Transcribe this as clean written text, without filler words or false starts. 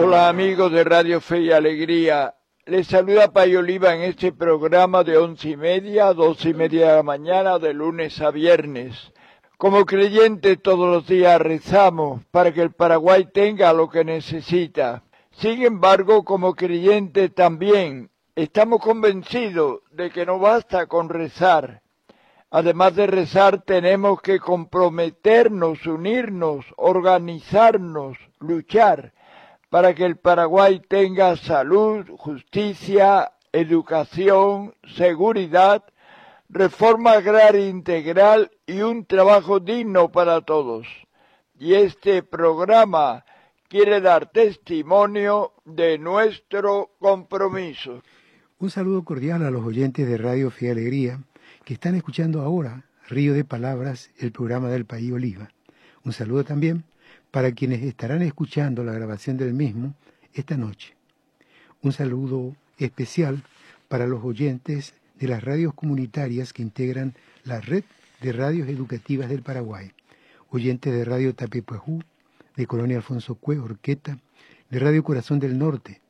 Hola amigos de Radio Fe y Alegría, les saluda Pay Oliva en este programa de 11:30 a 12:30 de la mañana de lunes a viernes. Como creyentes todos los días rezamos para que el Paraguay tenga lo que necesita. Sin embargo, como creyentes también estamos convencidos de que no basta con rezar. Además de rezar, tenemos que comprometernos, unirnos, organizarnos, luchar para que el Paraguay tenga salud, justicia, educación, seguridad, reforma agraria integral y un trabajo digno para todos. Y este programa quiere dar testimonio de nuestro compromiso. Un saludo cordial a los oyentes de Radio Fe y Alegría que están escuchando ahora Río de Palabras, el programa del Pay Oliva. Un saludo también para quienes estarán escuchando la grabación del mismo esta noche. Un saludo especial para los oyentes de las radios comunitarias que integran la red de radios educativas del Paraguay, oyentes de Radio Tapepuejú, de Colonia Alfonso Cue, Orqueta, de Radio Corazón del Norte,